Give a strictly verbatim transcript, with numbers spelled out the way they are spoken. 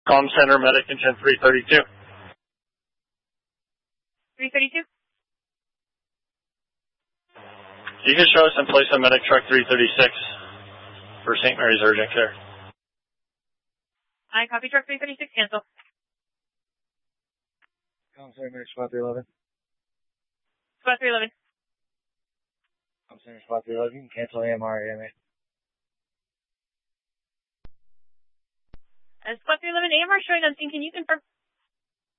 Comm Center, medic engine three thirty-two. three thirty-two? You can show us in place of medic truck three thirty-six for Saint Mary's urgent care. I copy truck three thirty-six, cancel. Comm Center, medic squad three eleven. Squad three eleven. Comm Center, squad three eleven. You can cancel A M R, A M A. Uh, squad three eleven, A M R showing on scene. Can you confirm